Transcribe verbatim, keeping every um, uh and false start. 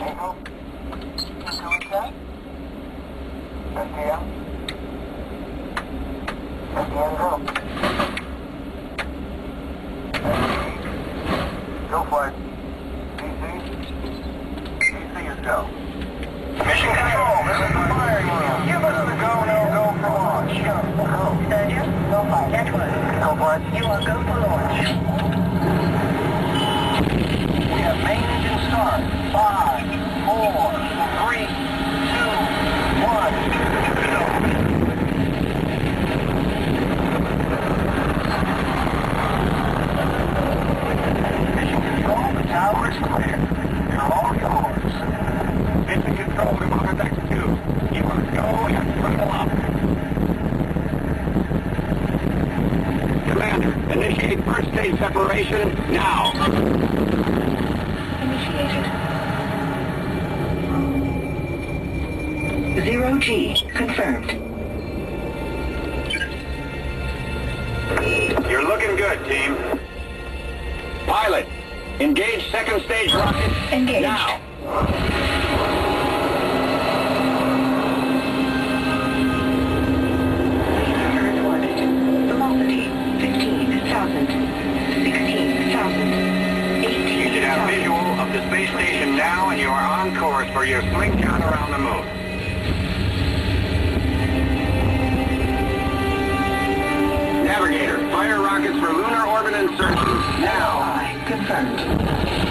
Eagle. Echo inside. S P M. S P M go. Go for it. D C. D C is go. Mission Control, this is the firing room. Give us the go, no go for launch. Go, go. Sturgeon, go for it. Network. Go for it. You are go for launch. We have main engine start. Five, four, three, two, one, go. Mission Control, the tower is clear. You're all yours. Mission Control, we want back to two. You want to go and throttle up. Commander, initiate first stage separation now. Initiated. Zero G confirmed. You're looking good, team. Pilot, engage second stage rocket. Engaged. Now. Earth orbit. Velocity fifteen thousand. sixteen thousand. eighteen You should have visual of the space station now, and you are on course for your slingshot around the moon. Navigator, fire rockets for lunar orbit insertion now. Confirmed.